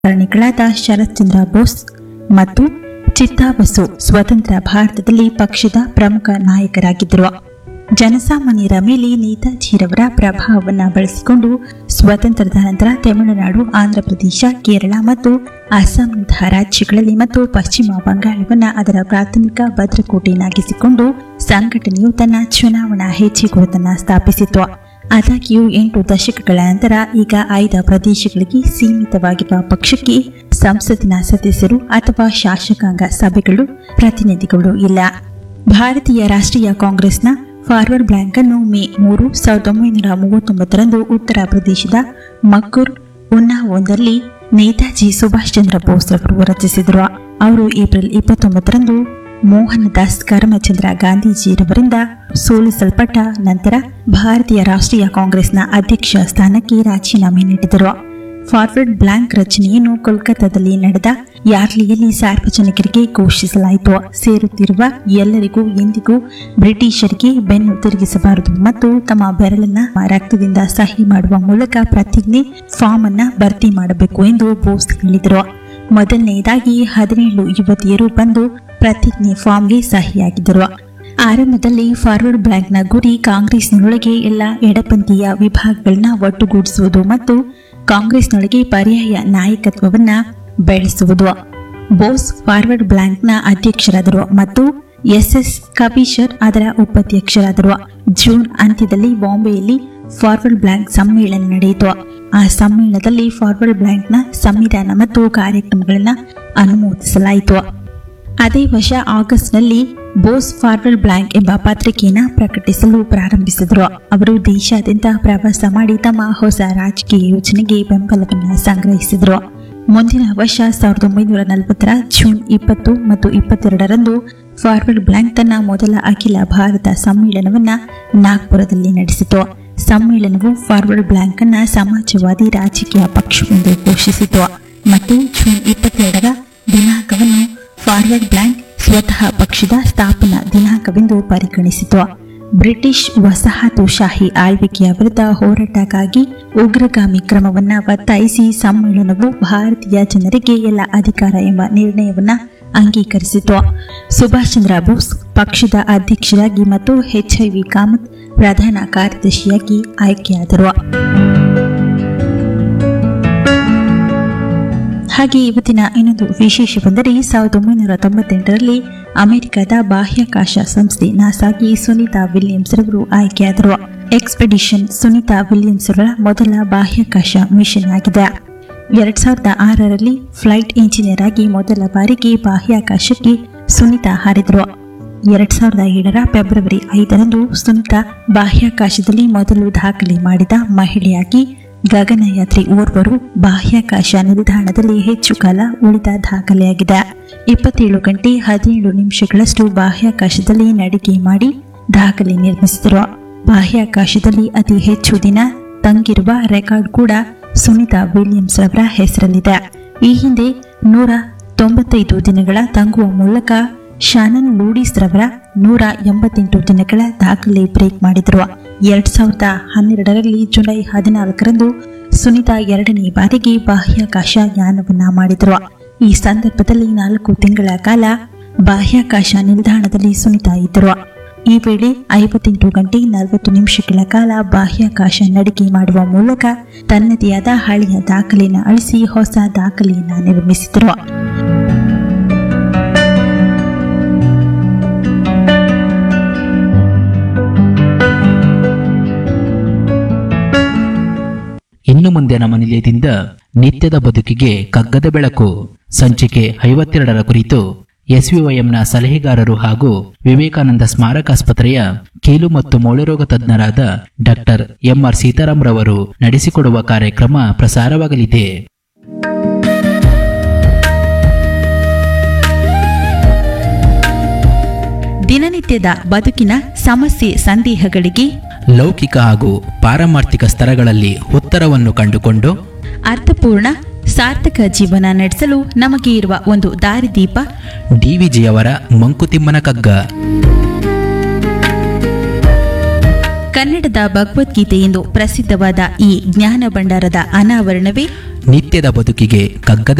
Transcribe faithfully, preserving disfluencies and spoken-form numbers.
ರಾಜಕಾರಣಿಗಳಾದ ಶರತ್ಚಂದ್ರ ಬೋಸ್ ಮತ್ತು ಚಿತ್ತಾಬಸು ಸ್ವತಂತ್ರ ಭಾರತದಲ್ಲಿ ಪಕ್ಷದ ಪ್ರಮುಖ ನಾಯಕರಾಗಿದ್ದರು. ಜನಸಾಮಾನ್ಯರ ಮೇಲೆ ನೇತಾಜಿರವರ ಪ್ರಭಾವವನ್ನು ಬಳಸಿಕೊಂಡು ಸ್ವಾತಂತ್ರ್ಯದ ನಂತರ ತಮಿಳುನಾಡು, ಆಂಧ್ರಪ್ರದೇಶ, ಕೇರಳ ಮತ್ತು ಅಸ್ಸಾಂನಂತಹ ರಾಜ್ಯಗಳಲ್ಲಿ ಮತ್ತು ಪಶ್ಚಿಮ ಬಂಗಾಳವನ್ನು ಅದರ ಪ್ರಾಥಮಿಕ ಭದ್ರಕೋಟೆಯನ್ನಾಗಿಸಿಕೊಂಡು ಸಂಘಟನೆಯು ತನ್ನ ಚುನಾವಣಾ ಹೆಜ್ಜೆಗುರುತನ್ನು ಸ್ಥಾಪಿಸಿತು. ಆದಾಗ್ಯೂ ಎಂಟು ದಶಕಗಳ ನಂತರ ಈಗ ಆಯ್ದ ಪ್ರದೇಶಗಳಿಗೆ ಸೀಮಿತವಾಗಿರುವ ಪಕ್ಷಕ್ಕೆ ಸಂಸತ್ತಿನ ಸದಸ್ಯರು ಅಥವಾ ಶಾಸಕಾಂಗ ಸಭೆಗಳು ಪ್ರತಿನಿಧಿಗಳು ಇಲ್ಲ. ಭಾರತೀಯ ರಾಷ್ಟ್ರೀಯ ಕಾಂಗ್ರೆಸ್ನ ಫಾರ್ವರ್ಡ್ ಬ್ಲಾಂಕ್ ಅನ್ನು ಮೇ ಮೂರು ಸಾವಿರದ ಒಂಬೈನೂರ ಮೂವತ್ತೊಂಬತ್ತರಂದು ಉತ್ತರ ಪ್ರದೇಶದ ಮಕ್ಕೂರ್ ಉನ್ನಾವೊಂದರಲ್ಲಿ ನೇತಾಜಿ ಸುಭಾಷ್ ಚಂದ್ರ ಬೋಸ್ ಅವರು ರಚಿಸಿದರು. ಅವರು ಏಪ್ರಿಲ್ ಇಪ್ಪತ್ತೊಂಬತ್ತರಂದು ಮೋಹನದಾಸ್ ಕರಮಚಂದ್ರ ಗಾಂಧೀಜಿಯವರಿಂದ ಸೋಲಿಸಲ್ಪಟ್ಟ ನಂತರ ಭಾರತೀಯ ರಾಷ್ಟ್ರೀಯ ಕಾಂಗ್ರೆಸ್ನ ಅಧ್ಯಕ್ಷ ಸ್ಥಾನಕ್ಕೆ ರಾಜೀನಾಮೆ ನೀಡಿದರು. ಫಾರ್ವರ್ಡ್ ಬ್ಲಾಂಕ್ ರಚನೆಯನ್ನು ಕೋಲ್ಕತ್ತಾದಲ್ಲಿ ನಡೆದ ಯಾರ್ಲಿಯಲ್ಲಿ ಸಾರ್ವಜನಿಕರಿಗೆ ಘೋಷಿಸಲಾಯಿತು. ಸೇರುತ್ತಿರುವ ಎಲ್ಲರಿಗೂ ಎಂದಿಗೂ ಬ್ರಿಟಿಷರಿಗೆ ಬೆನ್ನು ತಿರುಗಿಸಬಾರದು ಮತ್ತು ತಮ್ಮ ಬೆರಳನ್ನ ರಕ್ತದಿಂದ ಸಹಿ ಮಾಡುವ ಮೂಲಕ ಪ್ರತಿಜ್ಞೆ ಫಾರ್ಮ್ ಅನ್ನ ಭರ್ತಿ ಮಾಡಬೇಕು ಎಂದು ಬೋಸ್ ಹೇಳಿದರು. ಮೊದಲನೆಯದಾಗಿ ಹದಿನೇಳು ಯುವತಿಯರು ಬಂದು ಪ್ರತಿಜ್ಞೆ ಫಾರ್ಮ್ಗೆ ಸಹಿಯಾಗಿದ್ದರು. ಆರಂಭದಲ್ಲಿ ಫಾರ್ವರ್ಡ್ ಬ್ಲಾಂಕ್ನ ಗುರಿ ಕಾಂಗ್ರೆಸ್ನೊಳಗೆ ಎಲ್ಲ ಎಡಪಂಥೀಯ ವಿಭಾಗಗಳನ್ನ ಒಟ್ಟುಗೂಡಿಸುವುದು ಮತ್ತು ಕಾಂಗ್ರೆಸ್ನೊಳಗೆ ಪರ್ಯಾಯ ನಾಯಕತ್ವವನ್ನು ಬೆಳೆಸುವುದು. ಬೋಸ್ ಫಾರ್ವರ್ಡ್ ಬ್ಲಾಂಕ್ನ ಅಧ್ಯಕ್ಷರಾದರು ಮತ್ತು ಎಸ್ ಎಸ್ ಕಬೀಶರ್ ಅದರ ಉಪಾಧ್ಯಕ್ಷರಾದರು. ಜೂನ್ ಅಂತ್ಯದಲ್ಲಿ ಬಾಂಬೆಯಲ್ಲಿ ಫಾರ್ವರ್ಡ್ ಬ್ಲಾಂಕ್ ಸಮ್ಮೇಳನ ನಡೆಯಿತು. ಆ ಸಮ್ಮೇಳನದಲ್ಲಿ ಫಾರ್ವರ್ಡ್ ಬ್ಲಾಂಕ್ನ ಸಂವಿಧಾನ ಮತ್ತು ಕಾರ್ಯಕ್ರಮಗಳನ್ನು ಅನುಮೋದಿಸಲಾಯಿತು. ಅದೇ ವರ್ಷ ಆಗಸ್ಟ್ನಲ್ಲಿ ಬೋಸ್ ಫಾರ್ವರ್ಡ್ ಬ್ಲಾಂಕ್ ಎಂಬ ಪತ್ರಿಕೆಯನ್ನು ಪ್ರಕಟಿಸಲು ಪ್ರಾರಂಭಿಸಿದರು. ಅವರು ದೇಶಾದ್ಯಂತ ಪ್ರವಾಸ ಮಾಡಿ ತಮ್ಮ ಹೊಸ ರಾಜಕೀಯ ಯೋಜನೆಗೆ ಬೆಂಬಲವನ್ನು ಸಂಗ್ರಹಿಸಿದರು. ಮುಂದಿನ ವರ್ಷ ಸಾವಿರದ ಒಂಬೈನೂರ ನಲವತ್ತರ ಜೂನ್ ಇಪ್ಪತ್ತು ಮತ್ತು ಇಪ್ಪತ್ತೆರಡರಂದು ಫಾರ್ವರ್ಡ್ ಬ್ಲಾಂಕ್ ತನ್ನ ಮೊದಲ ಅಖಿಲ ಭಾರತ ಸಮ್ಮೇಳನವನ್ನು ನಾಗ್ಪುರದಲ್ಲಿ ನಡೆಸಿತು. ಸಮ್ಮೇಳನವು ಫಾರ್ವರ್ಡ್ ಬ್ಲಾಂಕ್ ಅನ್ನ ಸಮಾಜವಾದಿ ರಾಜಕೀಯ ಪಕ್ಷವೆಂದು ಘೋಷಿಸಿತು ಮತ್ತು ಜೂನ್ ಇಪ್ಪತ್ತೆರಡರ ದಿನಾಂಕವನ್ನು ಫಾರ್ವರ್ಡ್ ಬ್ಲಾಂಕ್ ಸ್ವತಃ ಪಕ್ಷದ ಸ್ಥಾಪನಾ ದಿನಾಂಕವೆಂದು ಪರಿಗಣಿಸಿತು. ಬ್ರಿಟಿಷ್ ವಸಾಹತುಶಾಹಿ ಆಳ್ವಿಕೆಯ ವಿರುದ್ಧ ಹೋರಾಟಕ್ಕಾಗಿ ಉಗ್ರಗಾಮಿ ಕ್ರಮವನ್ನು ಒತ್ತಾಯಿಸಿ ಸಮ್ಮೇಳನವು ಭಾರತೀಯ ಜನರಿಗೆ ಎಲ್ಲ ಅಧಿಕಾರ ಎಂಬ ನಿರ್ಣಯವನ್ನು ಅಂಗೀಕರಿಸಿತು. ಸುಭಾಷ್ ಚಂದ್ರ ಬೋಸ್ ಪಕ್ಷದ ಅಧ್ಯಕ್ಷರಾಗಿ ಮತ್ತು ಎಚ್ ಐ ವಿ ಕಾಮತ್ ಪ್ರಧಾನ ಕಾರ್ಯದರ್ಶಿಯಾಗಿ ಆಯ್ಕೆಯಾದರು. ಹಾಗೆ ಇವತ್ತಿನ ಇನ್ನೊಂದು ವಿಶೇಷವೆಂದರೆ ಸಾವಿರದ ಒಂಬೈನೂರ ತೊಂಬತ್ತೆಂಟರಲ್ಲಿ ಅಮೆರಿಕದ ಬಾಹ್ಯಾಕಾಶ ಸಂಸ್ಥೆ ನಾಸಾಗೆ ಸುನೀತಾ ವಿಲಿಯಮ್ಸ್ ರವರು ಆಯ್ಕೆಯಾದರು. ಎಕ್ಸ್ಪೆಡಿಷನ್ ಸುನೀತಾ ವಿಲಿಯಮ್ಸ್ ರವರ ಮೊದಲ ಬಾಹ್ಯಾಕಾಶ ಮಿಷನ್ ಆಗಿದೆ. ಎರಡ್ ಸಾವಿರದ ಆರರಲ್ಲಿ ಫ್ಲೈಟ್ ಇಂಜಿನಿಯರ್ ಆಗಿ ಮೊದಲ ಬಾರಿಗೆ ಬಾಹ್ಯಾಕಾಶಕ್ಕೆ ಸುನೀತಾ ಹಾರಿದರು. ಎರಡ್ ಸಾವಿರದ ಏಳರ ಫೆಬ್ರವರಿ ಐದರಂದು ಸುನೀತಾ ಬಾಹ್ಯಾಕಾಶದಲ್ಲಿ ಮೊದಲು ದಾಖಲೆ ಮಾಡಿದ ಮಹಿಳೆಯಾಗಿ ಗಗನಯಾತ್ರಿ ಓರ್ವರು ಬಾಹ್ಯಾಕಾಶ ನಿಲ್ದಾಣದಲ್ಲಿ ಹೆಚ್ಚು ಕಾಲ ಉಳಿದ ದಾಖಲೆಯಾಗಿದೆ. ಇಪ್ಪತ್ತೇಳು ಗಂಟೆ ಹದಿನೇಳು ನಿಮಿಷಗಳಷ್ಟು ಬಾಹ್ಯಾಕಾಶದಲ್ಲಿ ನಡಿಗೆ ಮಾಡಿ ದಾಖಲೆ ನಿರ್ಮಿಸಿದರು. ಬಾಹ್ಯಾಕಾಶದಲ್ಲಿ ಅತಿ ಹೆಚ್ಚು ದಿನ ತಂಗಿರುವ ರೆಕಾರ್ಡ್ ಕೂಡ ಸುನೀತಾ ವಿಲಿಯಮ್ಸ್ ಅವರ ಹೆಸರಲ್ಲಿದೆ. ಈ ಹಿಂದೆ ನೂರ ತೊಂಬತ್ತೈದು ದಿನಗಳ ತಂಗುವ ಮೂಲಕ ಶಾನನ್ ಲೂಡಿಸ್ ರವರ ನೂರ ಎಂಬತ್ತೆಂಟು ದಿನಗಳ ದಾಖಲೆ ಬ್ರೇಕ್ ಮಾಡಿದರು. ಎರಡ್ ಸಾವಿರದ ಹನ್ನೆರಡರಲ್ಲಿ ಜುಲೈ ಹದಿನಾಲ್ಕರಂದು ಸುನೀತಾ ಎರಡನೇ ಬಾರಿಗೆ ಬಾಹ್ಯಾಕಾಶ ಯಾನವನ್ನ ಮಾಡಿದರು. ಈ ಸಂದರ್ಭದಲ್ಲಿ ನಾಲ್ಕು ತಿಂಗಳ ಕಾಲ ಬಾಹ್ಯಾಕಾಶ ನಿಲ್ದಾಣದಲ್ಲಿ ಸುನೀತಾ ಇದ್ದರು. ಈ ವೇಳೆ ಐವತ್ತೆಂಟು ಗಂಟೆ ನಲವತ್ತು ನಿಮಿಷಗಳ ಕಾಲ ಬಾಹ್ಯಾಕಾಶ ನಡಿಗೆ ಮಾಡುವ ಮೂಲಕ ತನ್ನದೇ ಆದ ಹಳೆಯ ದಾಖಲೆಯನ್ನು ಅಳಿಸಿ ಹೊಸ ದಾಖಲೆಯನ್ನು ನಿರ್ಮಿಸಿದರು. ಇನ್ನು ಮುಂದೆ ನಮ್ಮ ನಿಲಯದಿಂದ ನಿತ್ಯದ ಬದುಕಿಗೆ ಕಗ್ಗದ ಬೆಳಕು ಸಂಚಿಕೆ ಐವತ್ತೆರಡರ ಕುರಿತು ಎಸ್ವಿವೈಎಂನ ಸಲಹೆಗಾರರು ಹಾಗೂ ವಿವೇಕಾನಂದ ಸ್ಮಾರಕಾಸ್ಪತ್ರೆಯ ಕೀಲು ಮತ್ತು ಮೂಳೆರೋಗ ತಜ್ಞರಾದ ಡಾಕ್ಟರ್ ಎಂಆರ್ ಸೀತಾರಾಮ್ ರವರು ನಡೆಸಿಕೊಡುವ ಕಾರ್ಯಕ್ರಮ ಪ್ರಸಾರವಾಗಲಿದೆ. ದಿನನಿತ್ಯದ ಬದುಕಿನ ಸಮಸ್ಯೆ ಸಂದೇಹಗಳಿಗೆ ಲೌಕಿಕ ಹಾಗೂ ಪಾರಮಾರ್ಥಿಕ ಸ್ತರಗಳಲ್ಲಿ ಉತ್ತರವನ್ನು ಕಂಡುಕೊಂಡು ಅರ್ಥಪೂರ್ಣ ಸಾರ್ಥಕ ಜೀವನ ನಡೆಸಲು ನಮಗೆ ಇರುವ ಒಂದು ದಾರಿದೀಪ ಡಿವಿಜಿಯವರ ಮಂಕುತಿಮ್ಮನ ಕಗ್ಗ. ಕನ್ನಡದ ಭಗವದ್ಗೀತೆ ಎಂದು ಪ್ರಸಿದ್ಧವಾದ ಈ ಜ್ಞಾನ ಭಂಡಾರದ ಅನಾವರಣವೇ ನಿತ್ಯದ ಬದುಕಿಗೆ ಕಗ್ಗದ